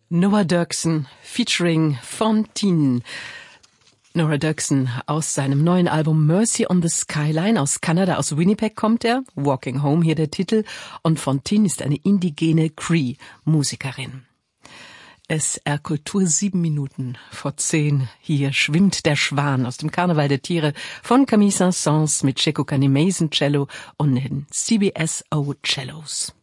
Noah Dirksen featuring Fontaine. Noah Dirksen aus seinem neuen Album Mercy on the Skyline aus Kanada, aus Winnipeg kommt er. Walking Home hier der Titel. Und Fontaine ist eine indigene Cree-Musikerin. SR Kultur 7 Minuten vor 10. Hier schwimmt der Schwan aus dem Karneval der Tiere von Camille Saint-Saëns mit Checo Kanemaisen Cello und den CBSO Cellos.